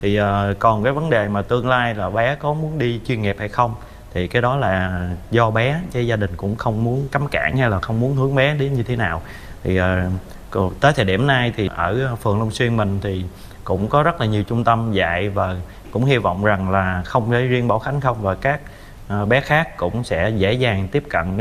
Thì còn cái vấn đề mà tương lai là bé có muốn đi chuyên nghiệp hay không thì cái đó là do bé, chứ gia đình cũng không muốn cấm cản hay là không muốn hướng bé đến như thế nào. Thì tới thời điểm này thì ở phường Long Xuyên mình thì cũng có rất là nhiều trung tâm dạy, và cũng hy vọng rằng là không phải riêng Bảo Khánh không, và các bé khác cũng sẽ dễ dàng tiếp cận